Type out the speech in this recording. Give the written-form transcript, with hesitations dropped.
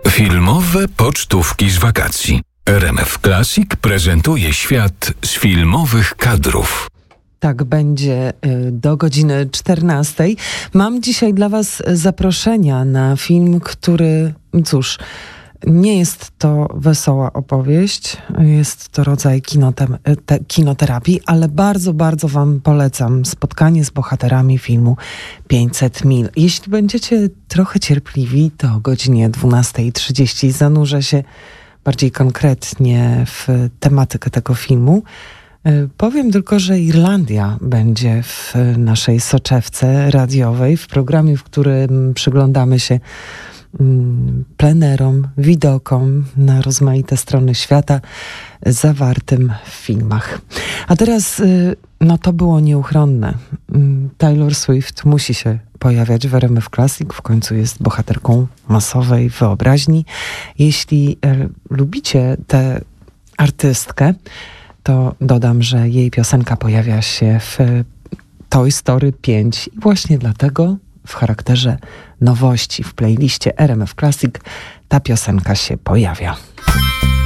Filmowe pocztówki z wakacji. RMF Classic prezentuje świat z filmowych kadrów. Tak będzie do godziny 14. Mam dzisiaj dla Was zaproszenia na film, który, cóż, nie jest to wesoła opowieść, jest to rodzaj kinoterapii, ale bardzo, bardzo Wam polecam spotkanie z bohaterami filmu 500 mil. Jeśli będziecie trochę cierpliwi, to o godzinie 12:30 zanurzę się bardziej konkretnie w tematykę tego filmu. Powiem tylko, że Irlandia będzie w naszej soczewce radiowej, w programie, w którym przyglądamy się plenerom, widokom na rozmaite strony świata zawartym w filmach. A teraz, to było nieuchronne. Taylor Swift musi się pojawiać w RMF Classic, w końcu jest bohaterką masowej wyobraźni. Jeśli lubicie tę artystkę, to dodam, że jej piosenka pojawia się w Toy Story 5 i właśnie dlatego w charakterze nowości w playliście RMF Classic ta piosenka się pojawia.